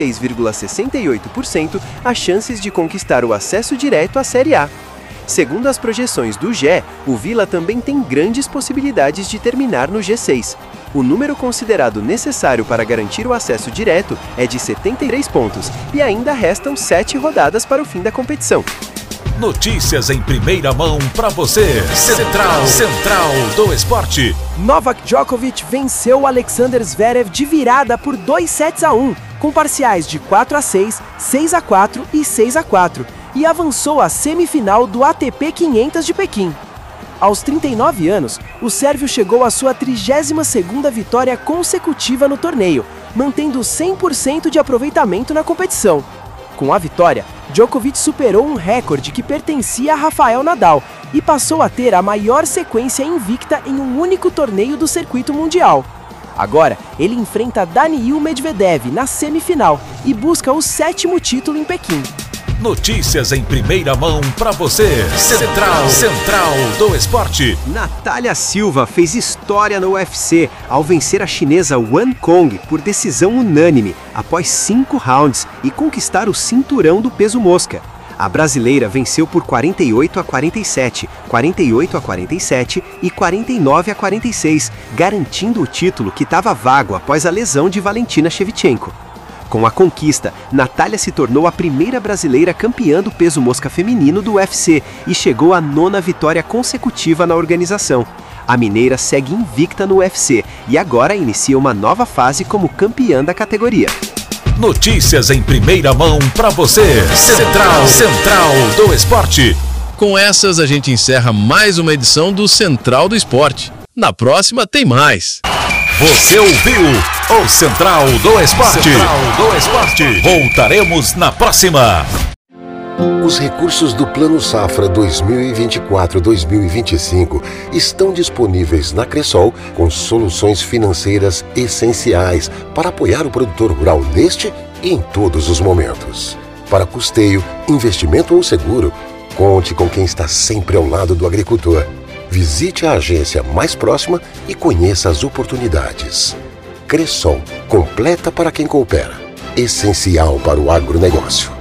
6,68% as chances de conquistar o acesso direto à Série A. Segundo as projeções do GE, o Vila também tem grandes possibilidades de terminar no G6. O número considerado necessário para garantir o acesso direto é de 73 pontos e ainda restam 7 rodadas para o fim da competição. Notícias em primeira mão para você. Central do Esporte. Novak Djokovic venceu o Alexander Zverev de virada por 2-1, com parciais de 4-6, 6-4 e 6-4, e avançou à semifinal do ATP 500 de Pequim. Aos 39 anos, o sérvio chegou à sua 32ª vitória consecutiva no torneio, mantendo 100% de aproveitamento na competição. Com a vitória, Djokovic superou um recorde que pertencia a Rafael Nadal e passou a ter a maior sequência invicta em um único torneio do circuito mundial. Agora, ele enfrenta Daniil Medvedev na semifinal e busca o 7º título em Pequim. Notícias em primeira mão para você. Central do Esporte. Natália Silva fez história no UFC ao vencer a chinesa Wan Kong por decisão unânime após 5 rounds e conquistar o cinturão do peso mosca. A brasileira venceu por 48-47, 48-47 e 49-46, garantindo o título que estava vago após a lesão de Valentina Shevchenko. Com a conquista, Natália se tornou a primeira brasileira campeã do peso mosca feminino do UFC e chegou à 9ª vitória consecutiva na organização. A mineira segue invicta no UFC e agora inicia uma nova fase como campeã da categoria. Notícias em primeira mão para você. Central do Esporte. Com essas, a gente encerra mais uma edição do Central do Esporte. Na próxima tem mais. Você ouviu o Central do Esporte. Voltaremos na próxima. Os recursos do Plano Safra 2024-2025 estão disponíveis na Cressol com soluções financeiras essenciais para apoiar o produtor rural neste e em todos os momentos. Para custeio, investimento ou seguro, conte com quem está sempre ao lado do agricultor. Visite a agência mais próxima e conheça as oportunidades. Cressol, completa para quem coopera. Essencial para o agronegócio.